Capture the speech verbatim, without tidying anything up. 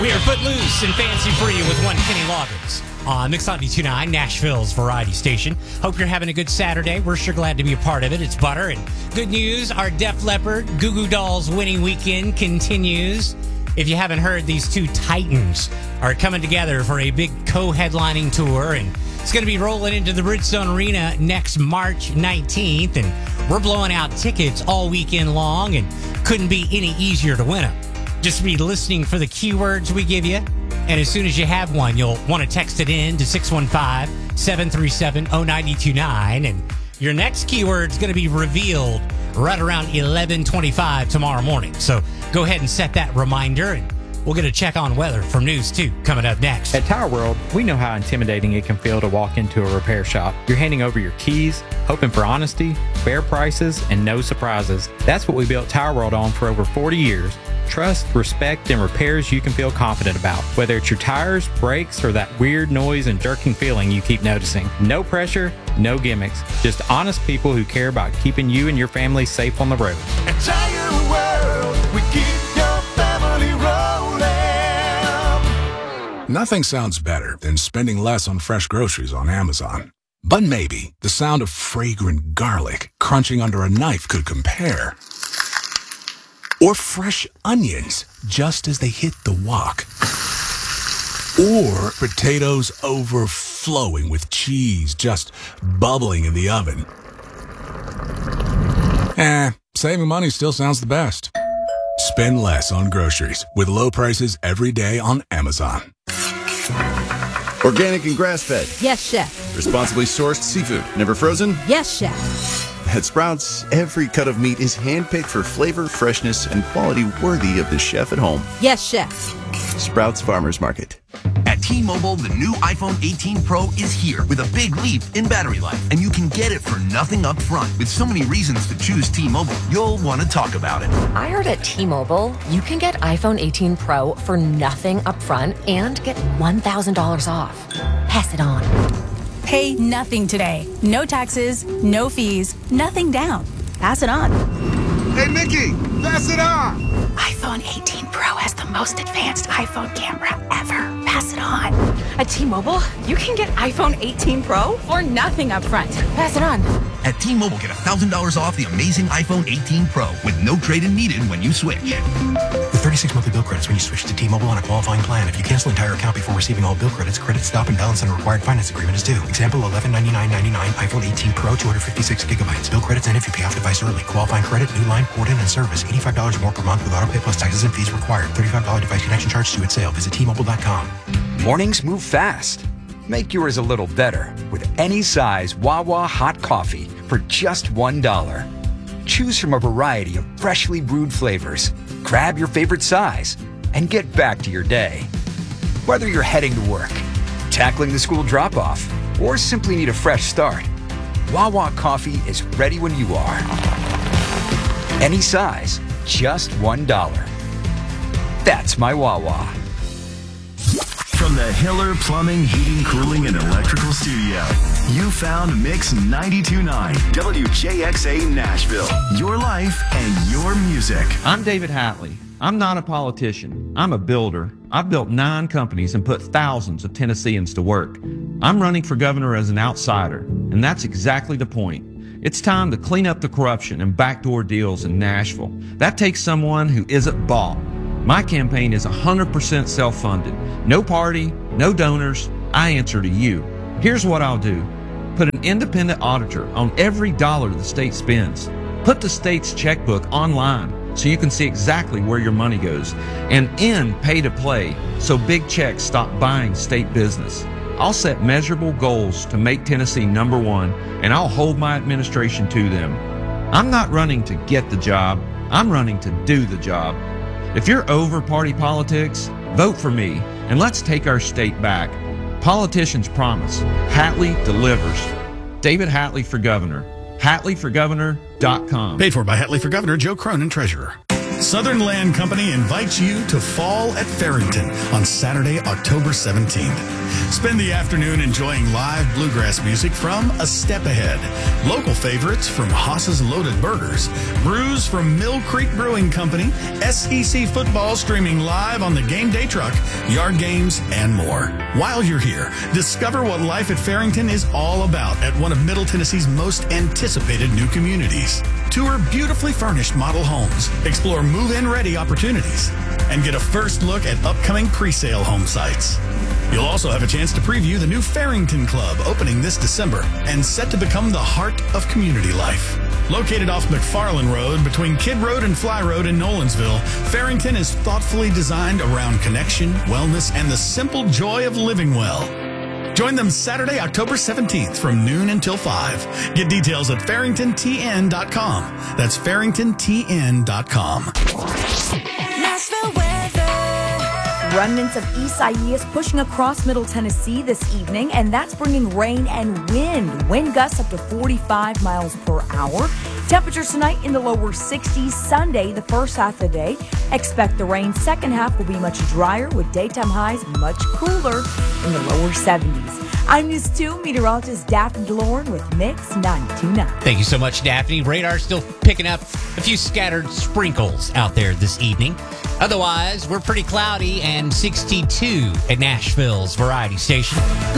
We are footloose and fancy free with one Kenny Loggins on Mix ninety-two point nine, Nashville's variety station. Hope you're having a good Saturday. We're sure glad to be a part of it. It's Butter. And good news, our Def Leppard Goo Goo Dolls winning weekend continues. If you haven't heard, these two titans are coming together for a big co-headlining tour, and it's going to be rolling into the Bridgestone Arena next March nineteenth, and we're blowing out tickets all weekend long, and couldn't be any easier to win them. Just be listening for the keywords we give you, and as soon as you have one, you'll want to text it in to six one five, seven three seven, zero nine two nine, and your next keyword's going to be revealed right around eleven twenty-five tomorrow morning. So go ahead and set that reminder, and we'll get a check on weather from News two coming up next. At Tire World, we know how intimidating it can feel to walk into a repair shop. You're handing over your keys, hoping for honesty, fair prices, and no surprises. That's what we built Tire World on for over forty years. Trust, respect, and repairs you can feel confident about. Whether it's your tires, brakes, or that weird noise and jerking feeling you keep noticing. No pressure, no gimmicks. Just honest people who care about keeping you and your family safe on the road. At Tire World, we keep your family rolling. Nothing sounds better than spending less on fresh groceries on Amazon. But maybe the sound of fragrant garlic crunching under a knife could compare. Or fresh onions just as they hit the wok. Or potatoes overflowing with cheese just bubbling in the oven. Eh, saving money still sounds the best. Spend less on groceries with low prices every day on Amazon. Organic and grass-fed. Yes, chef. Responsibly sourced seafood. Never frozen? Yes, chef. At Sprouts, every cut of meat is handpicked for flavor, freshness, and quality worthy of the chef at home. Yes, chef. Sprouts Farmers Market. At T-Mobile, the new iPhone eighteen Pro is here with a big leap in battery life, and you can get it for nothing up front. With so many reasons to choose T-Mobile, you'll want to talk about it. I heard at T-Mobile, you can get iPhone eighteen Pro for nothing up front and get one thousand dollars off. Pass it on. Pay nothing today. No taxes, no fees, nothing down. Pass it on. Hey, Mickey, pass it on. iPhone eighteen Pro has the most advanced iPhone camera ever. Pass it on. At T-Mobile, you can get iPhone eighteen Pro for nothing up front. Pass it on. At T-Mobile, get one thousand dollars off the amazing iPhone eighteen Pro with no trade-in needed when you switch. With thirty-six monthly bill credits when you switch to T-Mobile on a qualifying plan. If you cancel entire account before receiving all bill credits, credit stop and balance on a required finance agreement is due. Example, eleven ninety-nine ninety-nine, iPhone eighteen Pro, two hundred fifty-six gigabytes. Bill credits end if you pay off device early. Qualifying credit, new line, port in, and service. eighty-five dollars more per month with auto pay plus taxes and fees required. thirty-five dollars device connection charge due at sale. Visit T Mobile dot com. Mornings move fast. Make yours a little better with any size Wawa hot coffee for just one dollar. Choose from a variety of freshly brewed flavors. Grab your favorite size and get back to your day. Whether you're heading to work, tackling the school drop-off, or simply need a fresh start, Wawa coffee is ready when you are. Any size, just one dollar. That's my Wawa. From the Hiller Plumbing, Heating, Cooling, and Electrical Studio, you found Mix ninety-two point nine, W J X A Nashville. Your life and your music. I'm David Hatley. I'm not a politician. I'm a builder. I've built nine companies and put thousands of Tennesseans to work. I'm running for governor as an outsider, and that's exactly the point. It's time to clean up the corruption and backdoor deals in Nashville. That takes someone who isn't bought. My campaign is one hundred percent self-funded. No party, no donors. I answer to you. Here's what I'll do. Put an independent auditor on every dollar the state spends. Put the state's checkbook online so you can see exactly where your money goes. And end pay-to-play so big checks stop buying state business. I'll set measurable goals to make Tennessee number one, and I'll hold my administration to them. I'm not running to get the job. I'm running to do the job. If you're over party politics, vote for me, and let's take our state back. Politicians promise. Hatley delivers. David Hatley for governor. Hatley for governor dot com. Paid for by Hatley for Governor, Joe Cronin, Treasurer. Southern Land Company invites you to Fall at Farrington on Saturday, October seventeenth. Spend the afternoon enjoying live bluegrass music from A Step Ahead, local favorites from Haas's Loaded Burgers, brews from Mill Creek Brewing Company, S E C football streaming live on the Game Day Truck, yard games, and more. While you're here, discover what life at Farrington is all about at one of Middle Tennessee's most anticipated new communities. Tour beautifully furnished model homes, explore move-in ready opportunities, and get a first look at upcoming pre-sale home sites. You'll also have a chance to preview the new Farrington Club opening this December and set to become the heart of community life. Located off McFarland Road between Kidd Road and Fly Road in Nolensville, Farrington is thoughtfully designed around connection, wellness, and the simple joy of living well. Join them Saturday, October seventeenth from noon until five. Get details at farrington t n dot com. That's farrington t n dot com. Nashville weather. Remnants of Isaias pushing across Middle Tennessee this evening, and that's bringing rain and wind. Wind gusts up to forty-five miles per hour. Temperatures tonight in the lower sixties. Sunday, the first half of the day, expect the rain. Second half will be much drier with daytime highs much cooler in the lower seventies. I'm News two meteorologist Daphne DeLorean with Mix ninety-two point nine. Thank you so much, Daphne. Radar still picking up a few scattered sprinkles out there this evening. Otherwise, we're pretty cloudy and sixty-two at Nashville's Variety Station.